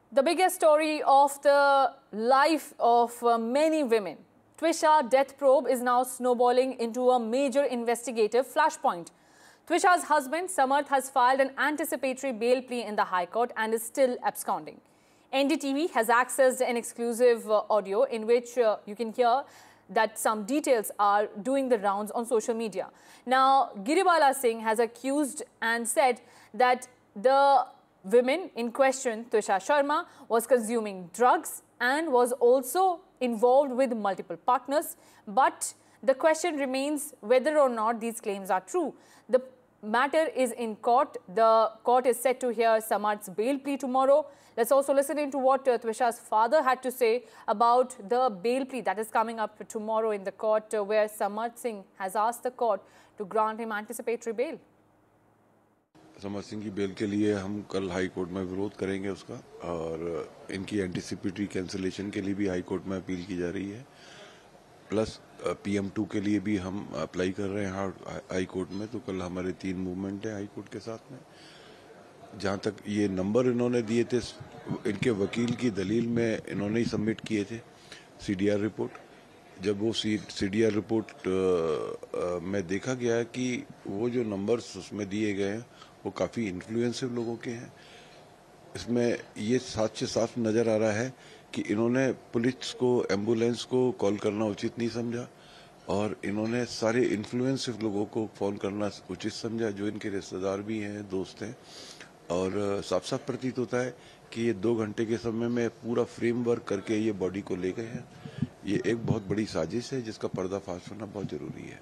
The biggest story of the life of many women. Twisha death probe is now snowballing into a major investigative flashpoint. Twisha's husband, Samarth, has filed an anticipatory bail plea in the High Court and is still absconding. NDTV has accessed an exclusive audio in which you can hear that some details are doing the rounds on social media. Now, Giribala Singh has accused and said that the women in question, Twisha Sharma, was consuming drugs and was also involved with multiple partners. But the question remains whether or not these claims are true. The matter is in court. The court is set to hear Samarth's bail plea tomorrow. Let's also listen into what Twisha's father had to say about the bail plea that is coming up tomorrow in the court, where Samarth Singh has asked the court to grant him anticipatory bail. समर्थ सिंह की bell के लिए हम कल high court में विरोध करेंगे उसका, और इनकी एंटीसिपेटरी कैंसिलेशन के लिए भी हाई कोर्ट में अपील की जा रही है। प्लस PM2 के लिए भी हम अप्लाई कर रहे हैं हाई कोर्ट में। तो कल हमारे 3 मूवमेंट हैं हाई कोर्ट के साथ में। जहां तक ये नंबर इन्होंने दिए थे, इनके वकील की दलील में इन्होंने ही सबमिट किए थे CDR रिपोर्ट। जब वो CDR रिपोर्ट में देखा गया कि वो जो नंबर्स उसमें दिए गए हैं वो काफ़ी इन्फ्लुएंसिव लोगों के हैं। इसमें ये साफ से साफ नज़र आ रहा है कि इन्होंने पुलिस को, एम्बुलेंस को कॉल करना उचित नहीं समझा और इन्होंने सारे इन्फ्लुएंसिव लोगों को फ़ोन करना उचित समझा, जो इनके रिश्तेदार भी हैं, दोस्त हैं। और साफ साफ प्रतीत होता है कि ये 2 घंटे के समय में पूरा फ्रेमवर्क करके ये बॉडी को ले गए हैं। ये एक बहुत बड़ी साजिश है जिसका पर्दाफाश होना बहुत ज़रूरी है।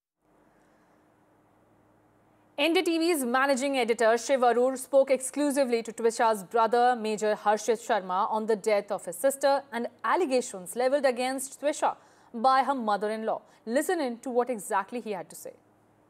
NDTV's managing editor Shiv Arur spoke exclusively to Twisha's brother Major Harshit Sharma on the death of his sister and allegations levelled against Twisha by her mother-in-law. Listen in to what exactly he had to say.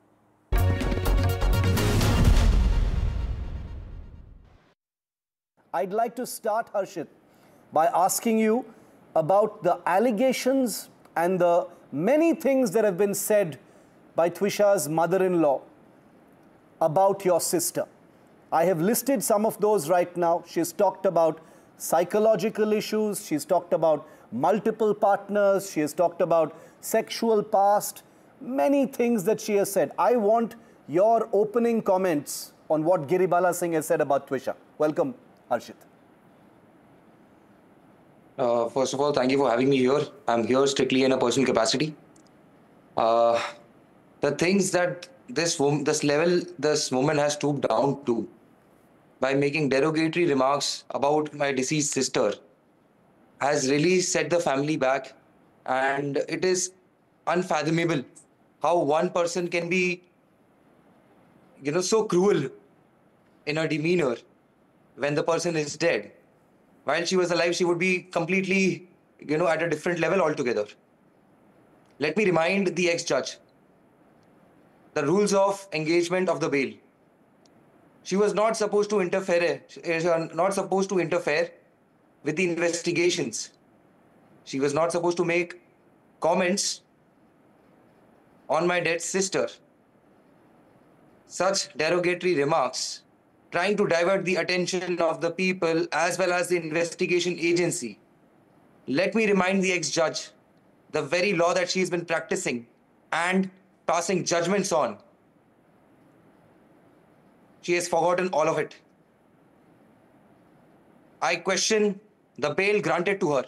I'd like to start, Harshit, by asking you about the allegations and the many things that have been said by Twisha's mother-in-law about your sister. I have listed some of those right now. She's talked about psychological issues. She's talked about multiple partners. She has talked about sexual past, many things that she has said. I want your opening comments on what Giribala Singh has said about Twisha. Welcome, Harshit. First of all, thank you for having me here. I'm here strictly in a personal capacity. The things that this woman has stooped down to by making derogatory remarks about my deceased sister has really set the family back, and it is unfathomable how one person can be, so cruel in her demeanor when the person is dead. While she was alive, she would be completely, at a different level altogether. Let me remind the ex-judge the rules of engagement of the bail. She was not supposed to interfere. With the investigations. She was not supposed to make comments on my dead sister. Such derogatory remarks, trying to divert the attention of the people as well as the investigation agency. Let me remind the ex-judge the very law that she's been practicing and passing judgments on. She has forgotten all of it. I question the bail granted to her.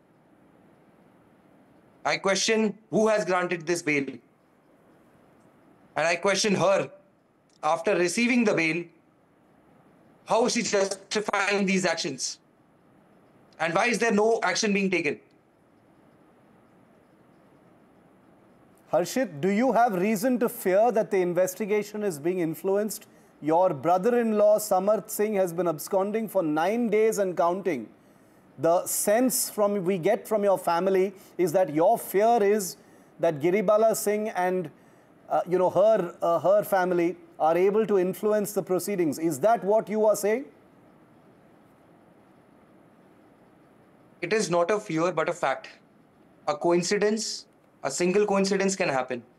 I question who has granted this bail. And I question her, after receiving the bail, how is she justifying these actions? And why is there no action being taken? Harshit, do you have reason to fear that the investigation is being influenced? Your brother-in-law, Samarth Singh, has been absconding for 9 days and counting. The sense we get from your family is that your fear is that Giribala Singh and her family are able to influence the proceedings. Is that what you are saying? It is not a fear but a fact. A single coincidence can happen.